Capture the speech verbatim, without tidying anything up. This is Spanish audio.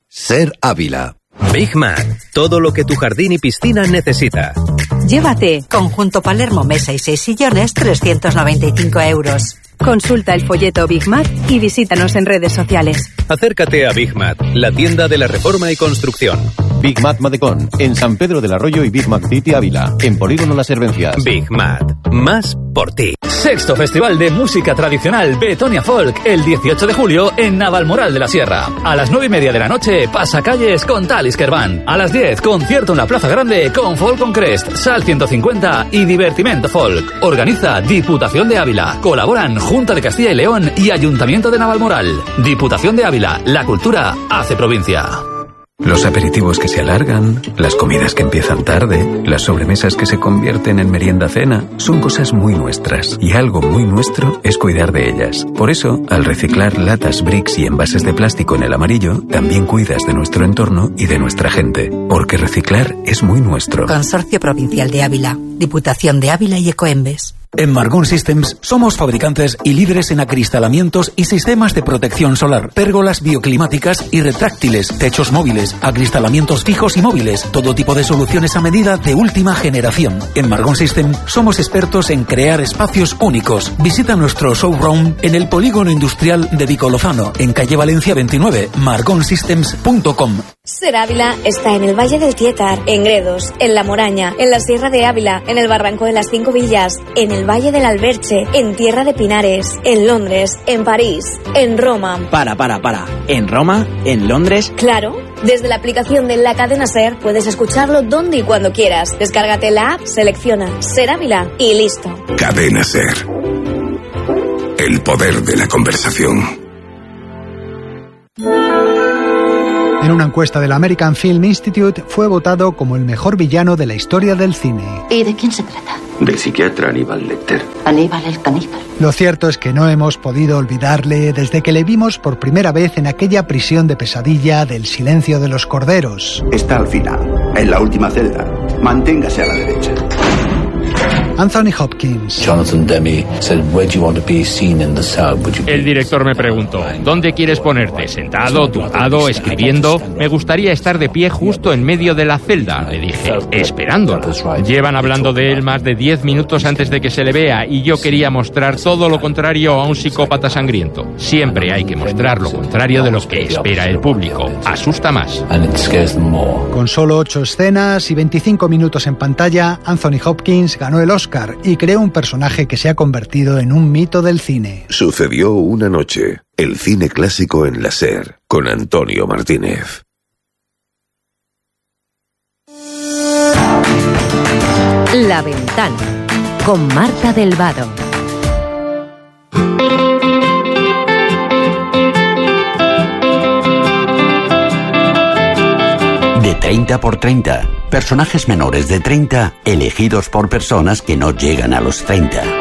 Ser Ávila. Big Mat, todo lo que tu jardín y piscina necesita. Llévate conjunto Palermo, mesa y seis sillones, trescientos noventa y cinco euros. Consulta el folleto Big Mat y visítanos en redes sociales. Acércate a Big Mat, la tienda de la reforma y construcción. Big Mat Madecón, en San Pedro del Arroyo y Big Mat City Ávila, en Polígono Las Hervencias. Big Mat, más por ti. Sexto Festival de Música Tradicional Betonia Folk, el dieciocho de julio en Navalmoral de la Sierra. A las nueve y media de la noche, pasacalles con Talisker Band. A las diez, concierto en la Plaza Grande con Folk on Crest, Sal ciento cincuenta y Divertimento Folk. Organiza Diputación de Ávila. Colaboran Junta de Castilla y León y Ayuntamiento de Navalmoral. Diputación de Ávila, la cultura hace provincia. Los aperitivos que se alargan, las comidas que empiezan tarde, las sobremesas que se convierten en merienda-cena, son cosas muy nuestras. Y algo muy nuestro es cuidar de ellas. Por eso, al reciclar latas, bricks y envases de plástico en el amarillo, también cuidas de nuestro entorno y de nuestra gente. Porque reciclar es muy nuestro. Consorcio Provincial de Ávila, Diputación de Ávila y Ecoembes. En Margón Systems somos fabricantes y líderes en acristalamientos y sistemas de protección solar, pérgolas bioclimáticas y retráctiles, techos móviles, acristalamientos fijos y móviles, todo tipo de soluciones a medida de última generación. En Margón Systems somos expertos en crear espacios únicos. Visita nuestro showroom en el Polígono Industrial de Vicolozano, en calle Valencia veintinueve, margon systems punto com. Ser Ávila está en el Valle del Tietar, en Gredos, en La Moraña, en la Sierra de Ávila, en el Barranco de las Cinco Villas, en el Valle del Alberche, en Tierra de Pinares, en Londres, en París, en Roma. Para, para, para. ¿En Roma? ¿En Londres? Claro. Desde la aplicación de la cadena SER puedes escucharlo donde y cuando quieras. Descárgate la app, selecciona Ser Ávila y listo. Cadena SER. El poder de la conversación. En una encuesta del American Film Institute fue votado como el mejor villano de la historia del cine. ¿Y de quién se trata? Del psiquiatra Aníbal Lecter. Aníbal el caníbal. Lo cierto es que no hemos podido olvidarle desde que le vimos por primera vez en aquella prisión de pesadilla del Silencio de los Corderos. Está al final, en la última celda. Manténgase a la derecha. Anthony Hopkins. Jonathan Demme said, "Where do you want to be seen in the cell? Would you be..." El director me preguntó, ¿dónde quieres ponerte? ¿Sentado, tumbado, escribiendo? Me gustaría estar de pie justo en medio de la celda, le dije, esperándolo. Llevan hablando de él más de diez minutos antes de que se le vea y yo quería mostrar todo lo contrario a un psicópata sangriento. Siempre hay que mostrar lo contrario de lo que espera el público. Asusta más. Con solo ocho escenas y veinticinco minutos en pantalla, Anthony Hopkins ganó el Oscar y creó un personaje que se ha convertido en un mito del cine. Sucedió una noche, el cine clásico en la SER, con Antonio Martínez. La Ventana, con Marta del Vado. De treinta por treinta. Personajes menores de treinta elegidos por personas que no llegan a los treinta.